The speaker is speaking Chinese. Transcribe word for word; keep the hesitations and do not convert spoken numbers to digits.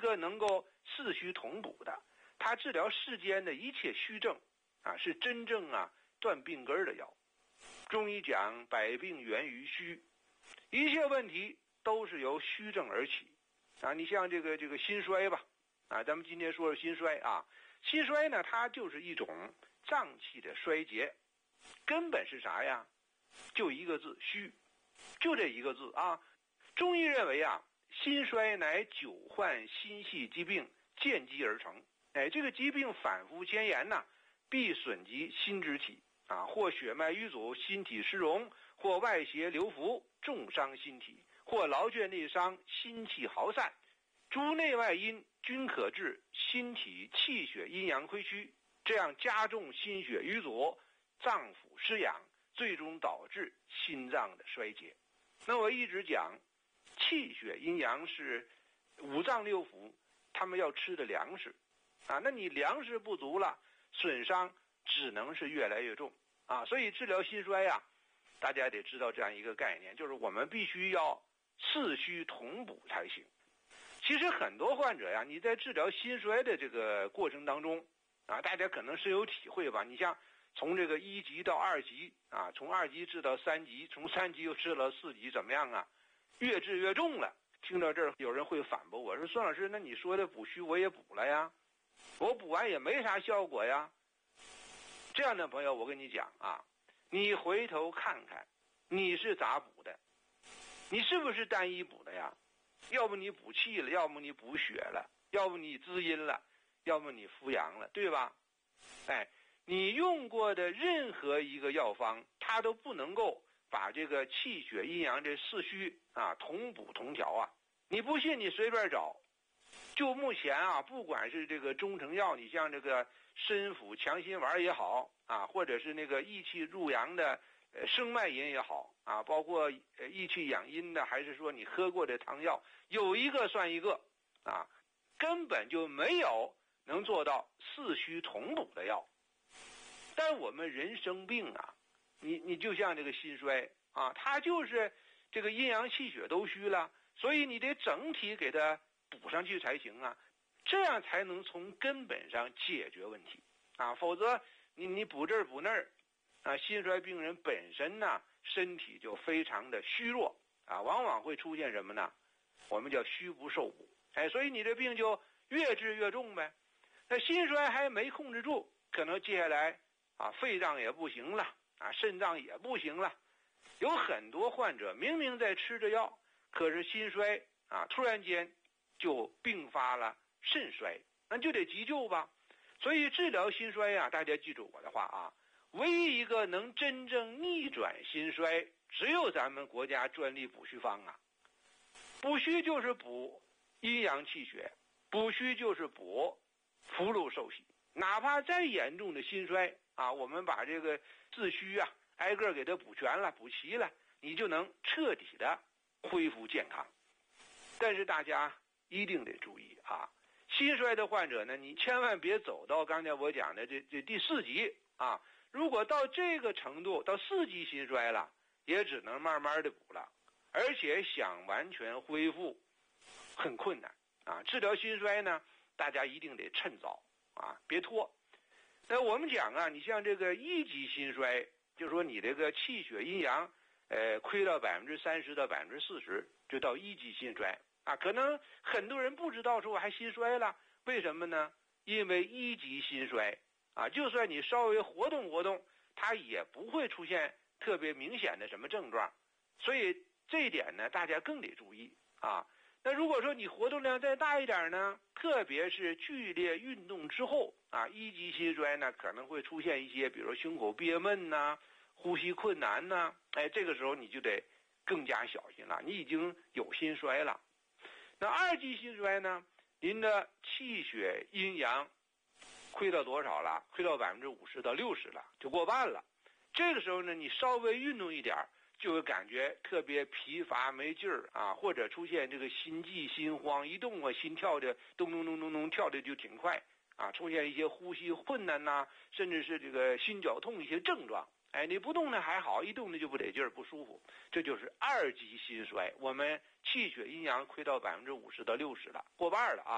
个能够四虚同补的，它治疗世间的一切虚症啊，是真正啊断病根的药。中医讲百病源于虚，一切问题都是由虚症而起啊。你像这个这个心衰吧啊，咱们今天说说心衰啊。心衰呢，它就是一种脏器的衰竭，根本是啥呀？就一个字，虚，就这一个字啊。中医认为啊，心衰乃久患心系疾病渐积而成。哎，这个疾病反复迁延呐、啊，必损及心之体啊，或血脉瘀阻，心体失容，或外邪流伏，重伤心体，或劳倦内伤，心气耗散，诸内外因均可致心体气血阴阳亏虚，这样加重心血瘀阻，脏腑失养，最终导致心脏的衰竭。那我一直讲气血阴阳是五脏六腑他们要吃的粮食啊，那你粮食不足了，损伤只能是越来越重啊。所以治疗心衰呀、啊，大家得知道这样一个概念，就是我们必须要四虚同补才行。其实很多患者呀，你在治疗心衰的这个过程当中啊，大家可能深有体会吧。你像从这个一级到二级啊，从二级治到三级，从三级又治到四级，怎么样啊？越治越重了。听到这儿，有人会反驳我说：“孙老师，那你说的补虚我也补了呀，我补完也没啥效果呀。”这样的朋友，我跟你讲啊，你回头看看，你是咋补的？你是不是单一补的呀？要不你补气了，要不你补血了，要不你滋阴了，要不你扶阳了，对吧？哎，你用过的任何一个药方，它都不能够把这个气血阴阳这四虚啊同补同调啊。你不信你随便找，就目前啊，不管是这个中成药，你像这个参附强心丸也好啊，或者是那个益气入阳的呃生脉饮也好啊，包括呃益气养阴的，还是说你喝过的汤药，有一个算一个啊，根本就没有能做到四虚同补的药。但我们人生病啊，你你就像这个心衰啊，它就是这个阴阳气血都虚了，所以你得整体给它补上去才行啊，这样才能从根本上解决问题啊，否则你你补这儿补那儿啊，心衰病人本身呢身体就非常的虚弱啊，往往会出现什么呢？我们叫虚不受补，哎，所以你这病就越治越重呗。那心衰还没控制住，可能接下来啊肺脏也不行了啊，肾脏也不行了。有很多患者明明在吃着药，可是心衰啊突然间就并发了肾衰，那就得急救吧。所以治疗心衰啊，大家记住我的话啊，唯一一个能真正逆转心衰，只有咱们国家专利补虚方啊。补虚就是补阴阳气血，补虚就是补福禄寿喜。哪怕再严重的心衰啊，我们把这个自虚啊挨个给它补全了补齐了，你就能彻底的恢复健康。但是大家一定得注意啊，心衰的患者呢，你千万别走到刚才我讲的这这第四级啊，如果到这个程度，到四级心衰了，也只能慢慢的补了，而且想完全恢复很困难啊。治疗心衰呢，大家一定得趁早啊，别拖。那我们讲啊，你像这个一级心衰，就是说你这个气血阴阳呃亏到百分之三十到百分之四十，就到一级心衰啊。可能很多人不知道说我还心衰了，为什么呢？因为一级心衰啊，就算你稍微活动活动，它也不会出现特别明显的什么症状，所以这一点呢，大家更得注意啊。那如果说你活动量再大一点呢，特别是剧烈运动之后啊，一级心衰呢可能会出现一些，比如胸口憋闷呐、呼吸困难呐，哎，这个时候你就得更加小心了，你已经有心衰了。那二级心衰呢，您的气血阴阳亏到多少了？亏到百分之五十到六十了，就过半了。这个时候呢，你稍微运动一点，就会感觉特别疲乏没劲儿啊，或者出现这个心悸心慌，一动啊心跳的咚咚咚咚咚跳的就挺快啊，出现一些呼吸困难呐、啊，甚至是这个心绞痛一些症状。哎，你不动呢还好，一动呢就不得劲儿不舒服，这就是二级心衰。我们气血阴阳亏到百分之五十到六十了，过半了啊。